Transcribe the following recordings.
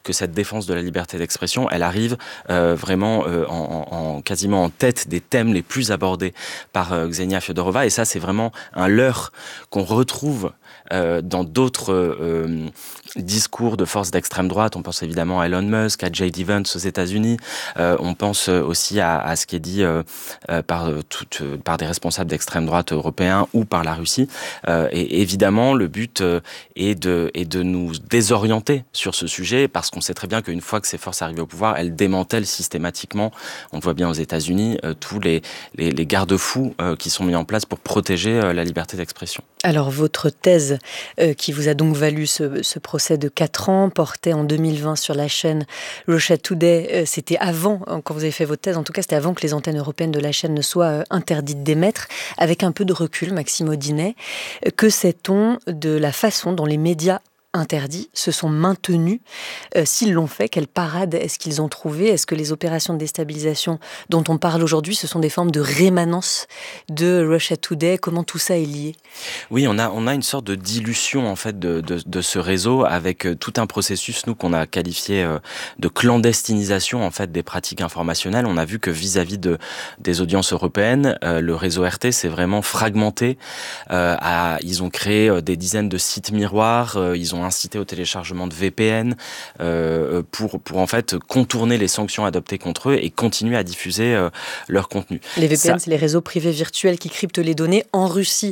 que cette défense de la liberté d'expression, elle arrive vraiment quasiment en tête des thèmes les plus abordés par Ksenia Fiodorova. Et ça, c'est vraiment un leurre qu'on retrouve dans d'autres discours de forces d'extrême droite. On pense évidemment à Elon Musk, à J.D. Vance aux États-Unis. On pense aussi à ce qui est dit par des responsables d'extrême droite européens ou par la Russie. Et évidemment, le but est de nous désorienter sur ce sujet, parce qu'on sait très bien qu'une fois que ces forces arrivent au pouvoir, elles démantèlent systématiquement, on le voit bien aux États-Unis, tous les garde-fous qui sont mis en place pour protéger la liberté d'expression. Alors, votre thèse, qui vous a donc valu ce procès de 4 ans, portait en 2020 sur la chaîne Russia Today, c'était avant, quand vous avez fait votre thèse, en tout cas, c'était avant que les antennes européennes de la chaîne ne soient interdites d'émettre. Avec un peu de recul, Maxime Audinet, que sait-on de la façon dont les médias interdits se sont maintenus? S'ils l'ont fait, quelle parade est-ce qu'ils ont trouvé? Est-ce que les opérations de déstabilisation dont on parle aujourd'hui, ce sont des formes de rémanence de Russia Today? Comment tout ça est lié? Oui, on a une sorte de dilution en fait de ce réseau, avec tout un processus, nous, qu'on a qualifié de clandestinisation en fait des pratiques informationnelles. On a vu que vis-à-vis des audiences européennes, le réseau RT s'est vraiment fragmenté. Ils ont créé des dizaines de sites miroirs. Ils ont incité au téléchargement de VPN pour en fait contourner les sanctions adoptées contre eux et continuer à diffuser leur contenu. Les VPN, c'est les réseaux privés virtuels qui cryptent les données. En Russie,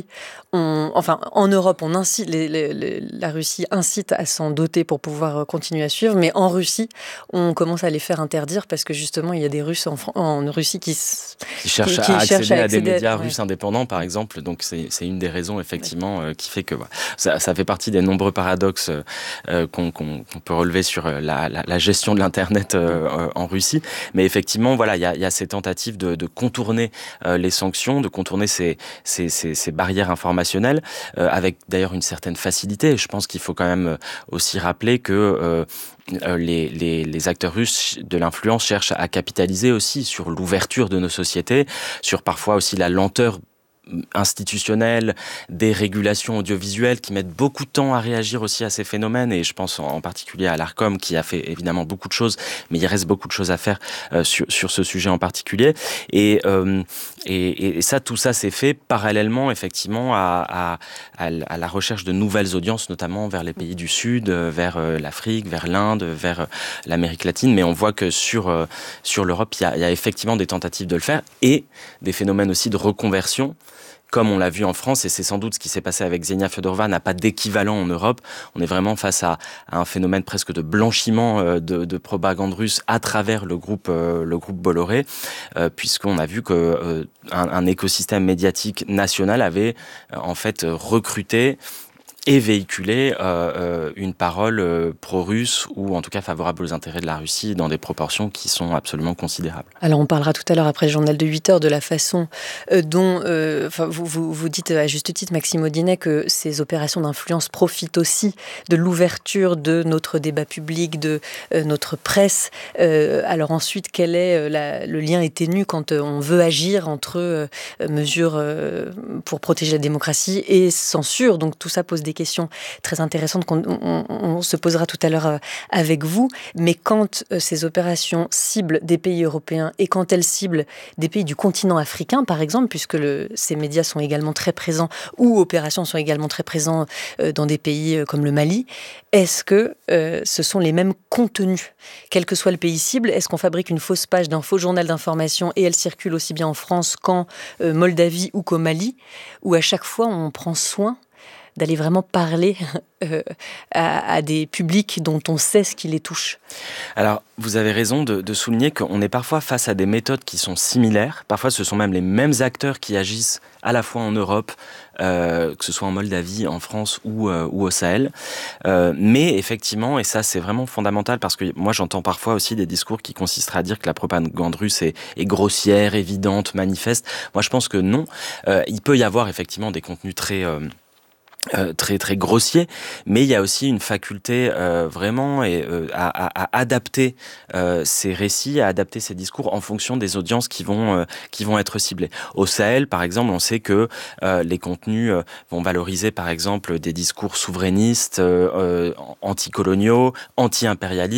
en Europe, on incite, la Russie incite à s'en doter pour pouvoir continuer à suivre, mais en Russie, on commence à les faire interdire parce que justement, il y a des Russes en Russie qui cherchent à accéder à des médias russes indépendants, par exemple. Donc c'est une des raisons effectivement qui fait que ça fait partie des nombreux paradoxes qu'on peut relever sur la gestion de l'internet en Russie. Mais effectivement, voilà, il y a ces tentatives de contourner les sanctions, de contourner ces barrières informationnelles, avec d'ailleurs une certaine facilité. Je pense qu'il faut quand même aussi rappeler que les acteurs russes de l'influence cherchent à capitaliser aussi sur l'ouverture de nos sociétés, sur parfois aussi la lenteur institutionnelles, des régulations audiovisuelles qui mettent beaucoup de temps à réagir aussi à ces phénomènes, et je pense en particulier à l'Arcom qui a fait évidemment beaucoup de choses, mais il reste beaucoup de choses à faire sur ce sujet en particulier, et ça, tout ça s'est fait parallèlement effectivement à la recherche de nouvelles audiences, notamment vers les pays du Sud, vers l'Afrique, vers l'Inde, vers l'Amérique latine, mais on voit que sur l'Europe, il y a effectivement des tentatives de le faire, et des phénomènes aussi de reconversion, comme on l'a vu en France, et c'est sans doute ce qui s'est passé avec Ksenia Fiodorova, n'a pas d'équivalent en Europe. On est vraiment face à un phénomène presque de blanchiment de propagande russe à travers le groupe Bolloré, puisqu'on a vu que un écosystème médiatique national avait en fait recruté et véhiculer une parole pro-russe, ou en tout cas favorable aux intérêts de la Russie, dans des proportions qui sont absolument considérables. Alors on parlera tout à l'heure, après le journal de 8 heures, de la façon dont vous dites à juste titre, Maxime Audinet, que ces opérations d'influence profitent aussi de l'ouverture de notre débat public, de notre presse. Alors ensuite, quel est le lien est ténu quand on veut agir entre mesures pour protéger la démocratie et censure? Donc tout ça pose des questions très intéressantes qu'on se posera tout à l'heure avec vous. Mais quand ces opérations ciblent des pays européens et quand elles ciblent des pays du continent africain, par exemple, puisque ces médias sont également très présents, ou opérations sont également très présents dans des pays comme le Mali, est-ce que ce sont les mêmes contenus? Quel que soit le pays cible, est-ce qu'on fabrique une fausse page d'un faux journal d'information et elle circule aussi bien en France qu'en Moldavie ou qu'au Mali, où à chaque fois on prend soin d'aller vraiment parler à des publics dont on sait ce qui les touche? Alors, vous avez raison de souligner qu'on est parfois face à des méthodes qui sont similaires. Parfois, ce sont même les mêmes acteurs qui agissent à la fois en Europe, que ce soit en Moldavie, en France ou au Sahel. Mais effectivement, et ça c'est vraiment fondamental, parce que moi j'entends parfois aussi des discours qui consisteraient à dire que la propagande russe est grossière, évidente, manifeste. Moi je pense que non. Il peut y avoir effectivement des contenus très grossier, mais il y a aussi une faculté vraiment à adapter ces récits, à adapter ces discours en fonction des audiences qui vont être ciblées. Au Sahel, par exemple, on sait que les contenus vont valoriser, par exemple, des discours souverainistes, anticoloniaux, anti-impérialistes,